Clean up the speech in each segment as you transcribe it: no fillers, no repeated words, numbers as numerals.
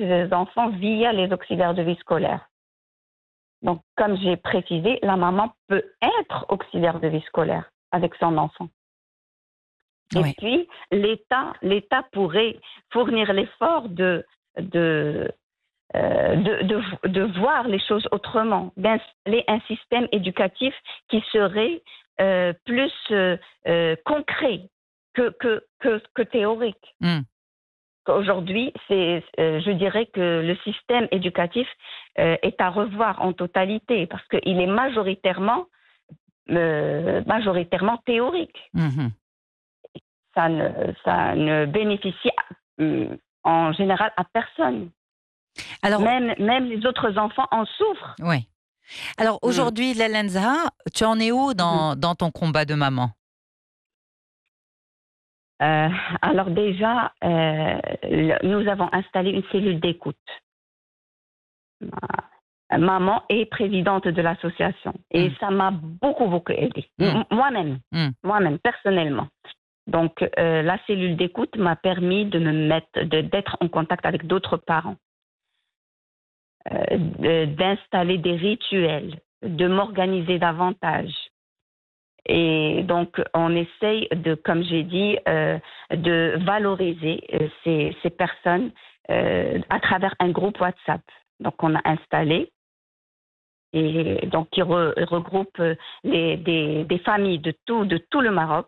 ces enfants via les auxiliaires de vie scolaire. Donc, comme j'ai précisé, la maman peut être auxiliaire de vie scolaire avec son enfant. Et puis, l'État pourrait fournir l'effort de voir les choses autrement, d'installer un système éducatif qui serait plus concret que théorique. Aujourd'hui, je dirais que le système éducatif est à revoir en totalité parce qu'il est majoritairement théorique. Ça ne bénéficie en général à personne. Alors, même les autres enfants en souffrent. Oui. Alors aujourd'hui, Laila Nzha, tu en es où dans ton combat de maman? Alors déjà, nous avons installé une cellule d'écoute. Maman est présidente de l'association et ça m'a beaucoup aidée. Moi-même, personnellement. Donc, la cellule d'écoute m'a permis d'être en contact avec d'autres parents, d'installer des rituels, de m'organiser davantage. Et donc, on essaye comme j'ai dit, de valoriser ces personnes à travers un groupe WhatsApp. Donc, on a installé et donc qui regroupe des familles de tout le Maroc.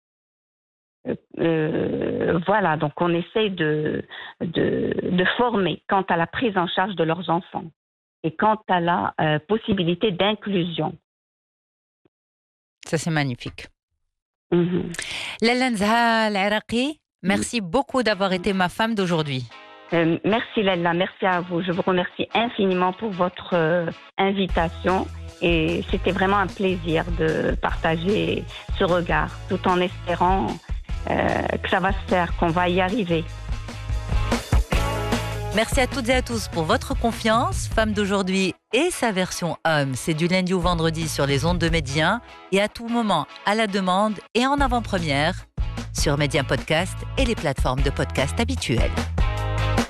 Voilà, donc on essaye de former quant à la prise en charge de leurs enfants et quant à la possibilité d'inclusion. Ça, c'est magnifique. Laila Nzha Al Iraqi, merci beaucoup d'avoir été ma femme d'aujourd'hui. Merci Laila, merci à vous. Je vous remercie infiniment pour votre invitation et c'était vraiment un plaisir de partager ce regard tout en espérant que ça va se faire, qu'on va y arriver. Merci à toutes et à tous pour votre confiance. Femme d'aujourd'hui et sa version homme, c'est du lundi au vendredi sur les ondes de Média et à tout moment à la demande et en avant-première sur Média Podcast et les plateformes de podcast habituelles.